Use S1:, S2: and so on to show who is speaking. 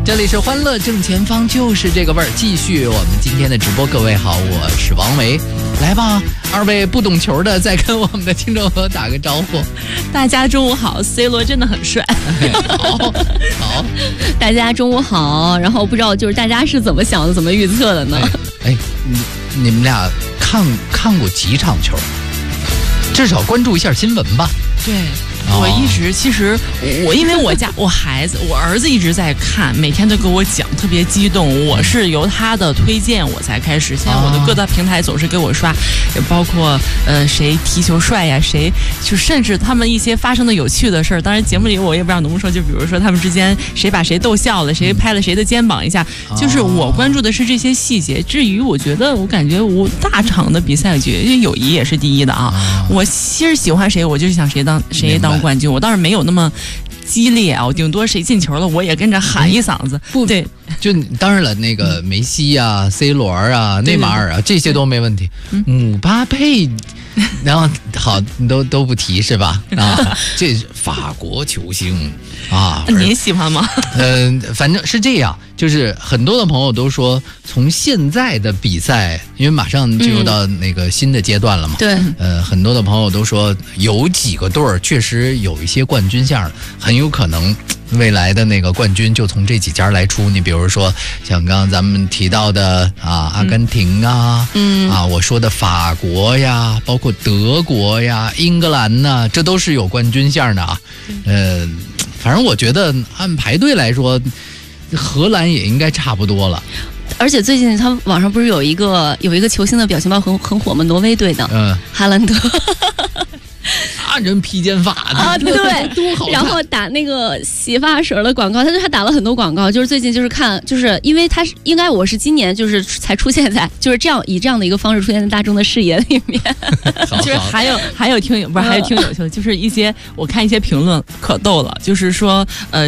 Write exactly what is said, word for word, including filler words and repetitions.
S1: 这里是欢乐正前方，就是这个味儿。继续我们今天的直播，各位好，我是王维，来吧，二位不懂球的再跟我们的听众朋友打个招呼。
S2: 大家中午好 ，C 罗真的很帅。
S1: 好，好，
S2: 大家中午好。然后不知道就是大家是怎么想的，怎么预测的呢？
S1: 哎，哎你你们俩看看过几场球？至少关注一下新闻吧。
S2: 对。我一直其实我因为我家我孩子我儿子一直在看，每天都跟我讲，特别激动。我是由他的推荐我才开始，现在我的各大平台总是给我刷，也包括呃谁踢球帅呀，谁就甚至他们一些发生的有趣的事儿。当然节目里我也不知道能不能说，就比如说他们之间谁把谁逗笑了，谁拍了谁的肩膀一下，就是我关注的是这些细节。至于我觉得我感觉我大场的比赛，我觉得友谊也是第一的啊。我其实喜欢谁，我就是想谁当谁当冠军，我倒是没有那么激烈啊，我顶多谁进球了，我也跟着喊一嗓子。不对，
S1: 就当然了，那个梅西啊、C 罗啊、内马尔啊，这些都没问题。姆巴佩，然后好都都不提是吧？啊，这是法国球星啊，
S2: 您喜欢吗？
S1: 嗯、呃，反正是这样。就是很多的朋友都说，从现在的比赛，因为马上进入到那个新的阶段了嘛，
S2: 对、
S1: 嗯，呃，很多的朋友都说，有几个队儿确实有一些冠军相，很有可能未来的那个冠军就从这几家来出。你比如说，像刚刚咱们提到的啊，阿根廷啊，嗯，啊，我说的法国呀，包括德国呀、英格兰呐，这都是有冠军相的啊。呃，反正我觉得按排队来说，荷兰也应该差不多了。
S2: 而且最近他网上不是有一个有一个球星的表情包很很火吗？挪威队的，嗯，哈兰德。
S1: 啊，人披肩发
S2: 啊，对，多好看。然后打那个洗发水的广告，他就他打了很多广告，就是最近就是看，就是因为他是应该我是今年就是才出现在就是这样以这样的一个方式出现在大众的视野里面。就是还有还有听友不是还有听友就是一些我看一些评论可逗了，就是说呃。